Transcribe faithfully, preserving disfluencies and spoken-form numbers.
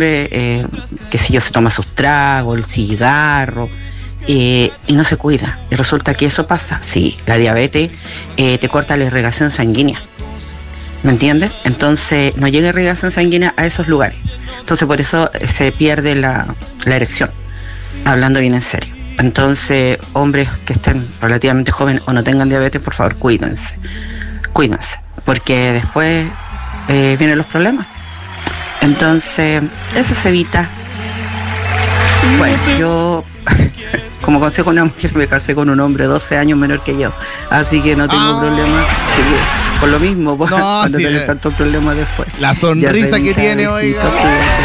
hombre, eh, que si yo se toma sus tragos, el cigarro, eh, y no se cuida. Y resulta que eso pasa. Sí, la diabetes eh, te corta la irrigación sanguínea. ¿Me entiendes? Entonces no llega irrigación sanguínea a esos lugares. Entonces por eso se pierde la, la erección. Hablando bien en serio. Entonces, hombres que estén relativamente jóvenes o no tengan diabetes, por favor, cuídense. Cuídense. Porque después eh, vienen los problemas. Entonces, eso se evita. Bueno, yo, como consejo a una mujer, me casé con un hombre doce años menor que yo. Así que no tengo ah. problema. Sí, por lo mismo, pues, no, cuando sí, tenés tantos problemas después. La sonrisa que tiene, oiga.